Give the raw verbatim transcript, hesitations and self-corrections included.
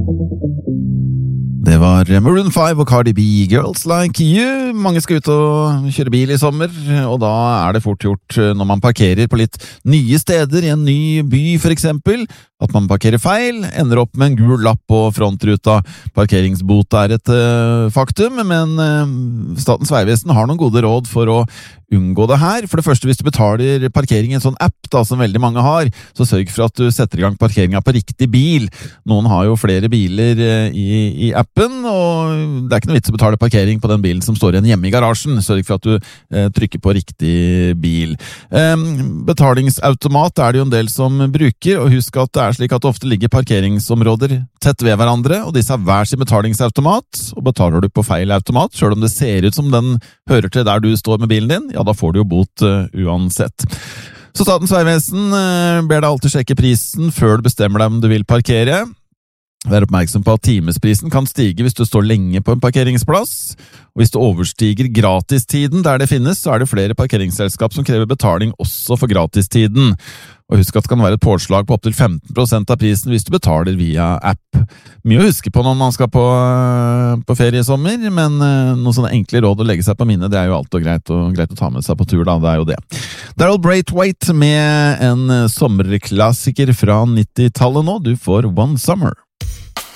Det var Maroon five og Cardi B, Girls Like You. Mange skal ut og kjøre bil i sommer, og da er det fort gjort når man parkerer på litt nye steder i en ny by for eksempel, at man parkerer feil, ender opp med en gul lapp på frontruta. Parkeringsbot er et uh, faktum, men uh, Statens vegvesen har noen gode råd for å unngå det her. For det første, hvis du betaler parkering i en sånn app da, som veldig mange har, så sørg for at du setter i gang parkeringen på riktig bil. Noen har jo flere biler uh, i, i appen, og det er ikke noe vits å betale parkering på den bilen som står igjen hjemme i garasjen. Sørg for at du uh, trykker på riktig bil. Um, betalingsautomat er det jo en del som bruker, og husk at det er slik at det ofte ligger parkeringsområder tett ved hverandre, og disse har hver sin betalingsautomat, og betaler du på feil automat, selv om det ser ut som den hører til der du står med bilen din, ja, da får du jo bot uh, uansett. Så Statens vegvesen uh, ber deg alltid sjekke prisen før du bestemmer deg om du vil parkere. Vær oppmerksom på at timesprisen kan stige hvis du står lenge på en parkeringsplass, og hvis du overstiger gratistiden der det finnes, så er det flere parkeringsselskap som krever betaling også for gratistiden. Og husk at det kan være et påslag på opp til femten prosent av prisen hvis du betaler via app. Mye å huske på når man skal på, på ferie i sommer, men noen sånne enkle råd å legge seg på minne, det er jo alt og greit, og greit å ta med seg på tur da, det er jo det. Daryl Braithwaite med en sommerklassiker fra nittitallet nå, du får One Summer.